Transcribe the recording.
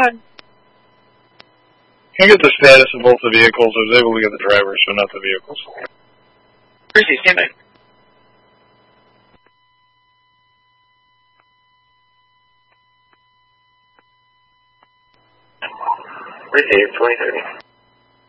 ahead. Can I get the status of both the vehicles? I was able to get the drivers, so not the vehicles. Gracie, stand by. Receive 2030.